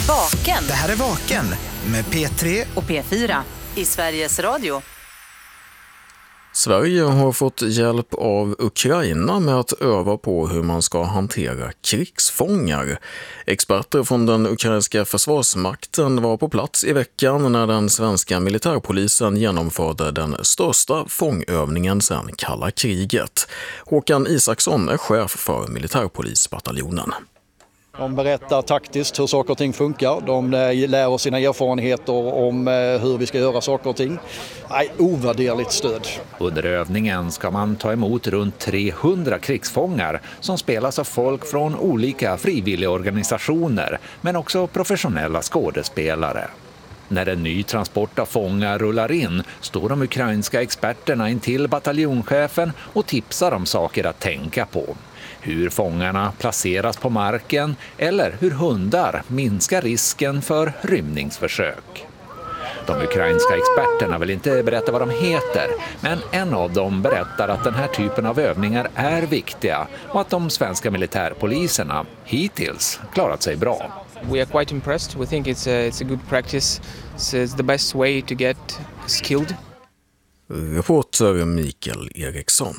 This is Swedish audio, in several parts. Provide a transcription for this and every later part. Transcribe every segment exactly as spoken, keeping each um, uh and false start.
Vaken. Det här är Vaken med P tre och P fyra i Sveriges Radio. Sverige har fått hjälp av Ukraina med att öva på hur man ska hantera krigsfångar. Experter från den ukrainska försvarsmakten var på plats i veckan när den svenska militärpolisen genomförde den största fångövningen sedan kalla kriget. Håkan Isaksson är chef för militärpolisbataljonen. De berättar taktiskt hur saker och ting funkar. De lär oss sina erfarenheter om hur vi ska göra saker och ting. Nej, ovärderligt stöd. Under övningen ska man ta emot runt trehundra krigsfångar som spelas av folk från olika frivilligorganisationer men också professionella skådespelare. När en ny transport av fångar rullar in står de ukrainska experterna intill bataljonschefen och tipsar om saker att tänka på. Hur fångarna placeras på marken eller hur hundar minskar risken för rymningsförsök. De ukrainska experterna vill inte berätta vad de heter, men en av dem berättar att den här typen av övningar är viktiga och att de svenska militärpoliserna hittills klarat sig bra. We are quite impressed. We think it's a, it's a good practice. It's, it's the best way to get skilled. Reporter Mikael Eriksson.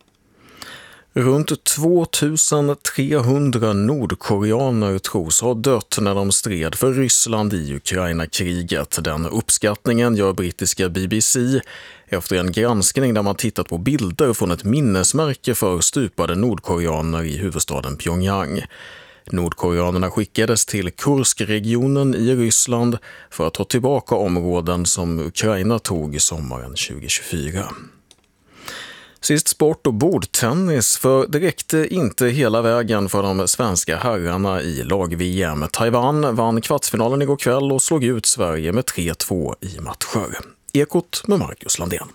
Runt tvåtusen-trehundra nordkoreaner tros ha dött när de stred för Ryssland i Ukraina-kriget. Den uppskattningen gör brittiska B B C efter en granskning där man tittat på bilder från ett minnesmärke för stupade nordkoreaner i huvudstaden Pyongyang. Nordkoreanerna skickades till Kurskregionen i Ryssland för att ta tillbaka områden som Ukraina tog sommaren tjugohundratjugofyra. Sist sport och bordtennis, för det räckte inte hela vägen för de svenska herrarna i lag-V M. Taiwan vann kvartsfinalen igår kväll och slog ut Sverige med tre två i matcher. Ekot med Marcus Landén.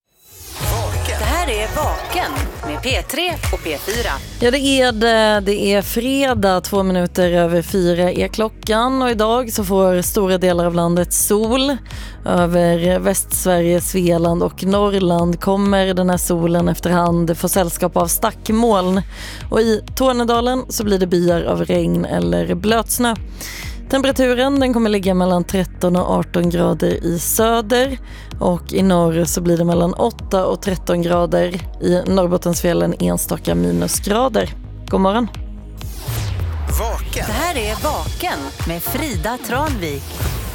Det här är Vaken med P tre och P fyra. Ja, det är det. Det är fredag, två minuter över fyra är klockan och idag så får stora delar av landet sol. Över Västsverige, Svealand och Norrland kommer den här solen efterhand få sällskap av stackmoln. Och i Tornedalen så blir det byar av regn eller blötsnö. Temperaturen den kommer ligga mellan tretton och arton grader i söder och i norr så blir det mellan åtta och tretton grader. I Norrbottensfjällen enstaka minusgrader. God morgon. Vaken. Det här är Vaken med Frida Tranvik.